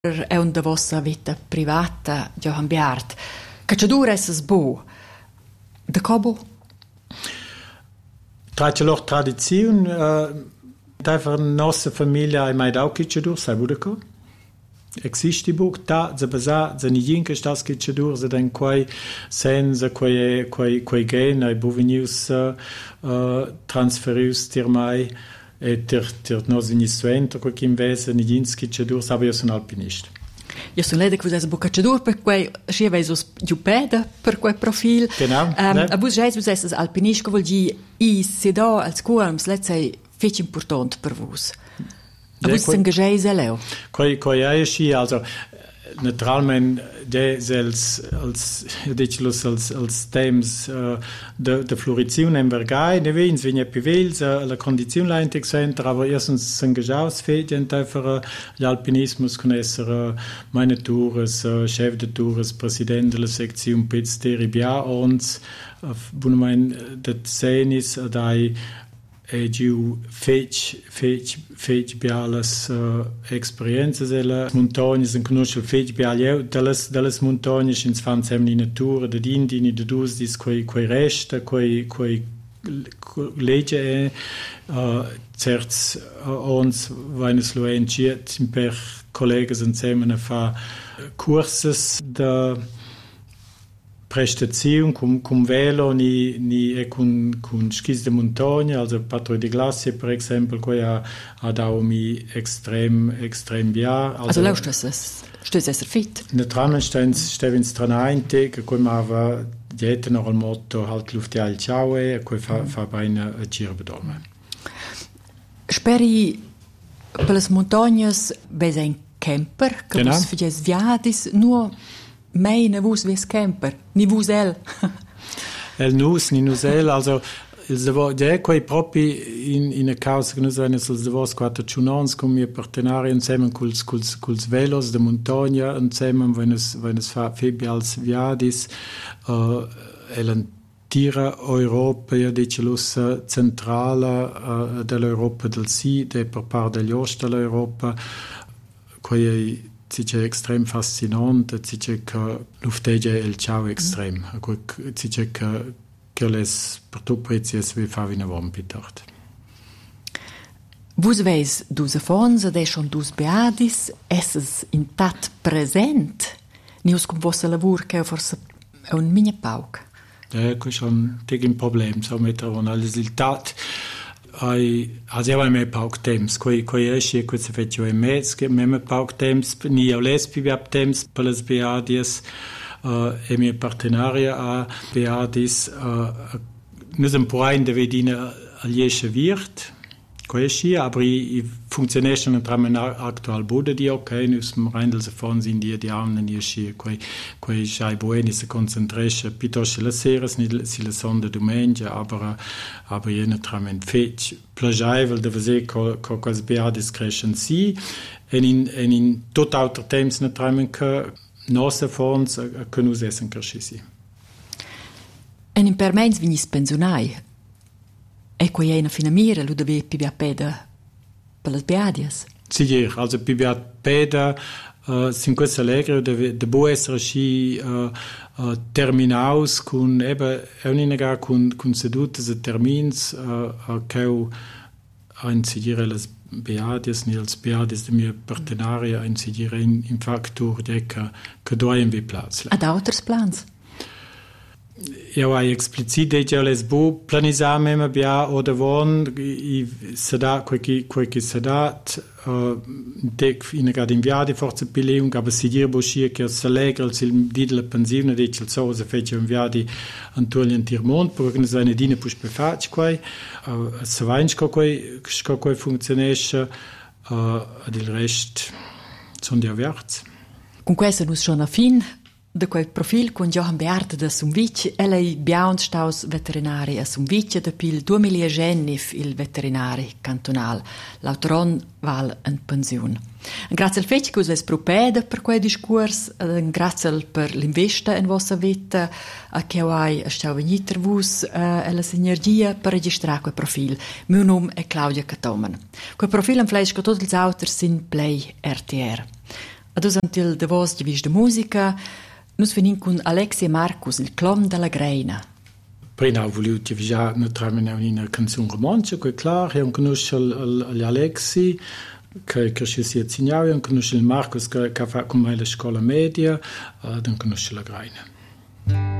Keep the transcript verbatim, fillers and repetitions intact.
è un da vostra vita privata, Johann Beat. Cacciadur essas bo. De Cobo? Tra la tradizione, uh, da nostra famiglia è mai dau cacciadur, sai vuoi co? Existe buc ta za basa za ni jinke stas cacciadur za den quai senza quai quai quai gen ai buvenius uh, transferius tir mai e tir tir nos inisuento quai kim vese ni jins cacciadur, aber io sono alpinista. Io sono lede che vos bu cacciadur per quei schi vesos giupeda per quei profil. Genau. Um, a vos jeis vos esses alpinist vol gi i sedo als quams let's say fetch important per vos. A vos s'engageis eleo. Quai quai ai schi also naturalment de als als diclos als als temps uh, de de florizione in Vergai ne vins vigna pivels uh, la condizione la center aber erstens s'engageaus fedient einfach l'alpinismus con essere meine tours uh, chef de tours president della sezione Pizzteri Bia ons uh, bun mein de senis dai e giù fece fece fece bialas uh, esperienze delle montagne se conosce il fece bialio delle delle montagne in fan sem in natura de indini de dus dis quei quei resta quei quei legge uh, certs uh, ons vaines luengiet per collegas insieme fa curses de prestazione cum cum velo ni ni e con con skis de montagna also patrouille de glace per esempio che ha ha da mi extrem extrem bia also lauscht es stößt es fit naturalmente stehen stehen stranainte che come aveva dietro noch al motto halt luft al ciao e che fa fa bene a girbedome speri per le montagne bei ein camper che genau. Vos fies viadis nur mei ne vus ves camper, ni vus el. El nus, ni nus el, also il devo de quei propi in in a causa che nus venes il devo quattro chunons con mie partenari insieme culs culs culs velos de montagna insieme venes venes fa febials viadis uh, el tira Europa ja dice lussa centrala uh, dell'Europa del Sud e per par degli ost dell'Europa quei c'est extrêmement fascinant, c'est que l'uftegia el ciao extrême, c'est que que les per tu prezies vi fa vina vompitart. Vus veis dus afons ed schon dus beadis, esses intat present, nius cum vossa lavur che forse è un mini pauc. Ja, que schon tig un problem, so mit on al risultat. Ai also ja mai pauk temps coi coi esce che se fece un mez che me pauk temps ni au lesbi ab temps per les beadis uh, e mia partenaria a beadis uh, nus un point de vedina aliesche wird quasi aber i funktioniert in tram aktuell bude di okay nus reindel se von sind die die armen die schi quei quei schai bueni se concentresche piuttosto le seres ni si le sonde domenica aber aber jene tram en fetch plagiavel de vese co co quas beadis crescen si en in en in tot auter temps ne tram che nosse fons che nus essen cresci en in permens vinis pensionai. E quei una fina mira lu deve pibia peda per le beadias. Sì, also pibia peda uh, sin questa allegro deve de bo essere sci uh, uh, terminaus con eba euniga con con sedute se termins uh, uh, che ein sigire les beadias ni els beadias de mia partenaria ein sigire in, in factur deca che doien vi plats. Ad auters plans. Ja, ai explicite già les bu planisame ma bia o de von i sada quei quei sadat uh, dec in grad inviadi forse bileung aber si dir boschie che s'allegro sil didle pensione de il so se fece inviadi Antonio Tirmont per che seine dine pus befac quei uh, se vainco quei sco quei funzionesce uh, ad il rest son di averts. Con questo nus schon a fin de quel profil con Johann Beat da Sumvic e lei Biaunstaus veterinari a Sumvic da pil duemilagenif il veterinari cantonal. L'autoron val en pensiun. Grazie al fetch che us propeda per quel discurs, grazie per l'investa in vostra vita, a che hai stau veniter vus e la sinergia per registrare quel profil. Mio nome è Claudia Catoman. Quel profil en fleisch che tutti gli autori sin Play R T R. Ad usantil de vos di vis de musica, nus venin con Alexia Marcus, il clon della Greina. Prima ho voluto già naturalmente una canzone romantica, che è chiaro, io conosco l'Alexi, che cresce a Zignau, io conosco il Marcus, che ha fatto con me la scuola media, e uh, conosco la Greina.